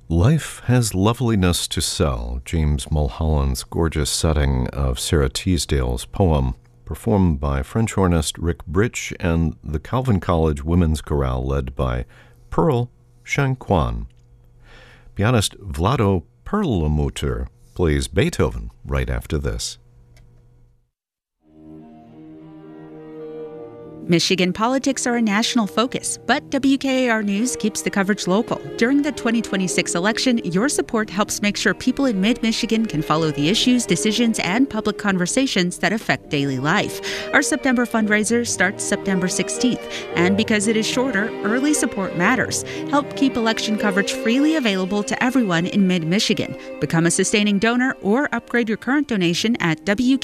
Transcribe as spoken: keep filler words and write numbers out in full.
Life Has Loveliness to Sell, James Mulholland's gorgeous setting of Sarah Teasdale's poem, performed by French hornist Rick Britch and the Calvin College Women's Chorale led by Pearl Shanquan. Pianist Vlado Perlmutter plays Beethoven right after this. Michigan politics are a national focus, but W K A R News keeps the coverage local. During the twenty twenty-six election, your support helps make sure people in mid-Michigan can follow the issues, decisions, and public conversations that affect daily life. Our September fundraiser starts September sixteenth, and because it is shorter, early support matters. Help keep election coverage freely available to everyone in mid-Michigan. Become a sustaining donor or upgrade your current donation at W K A R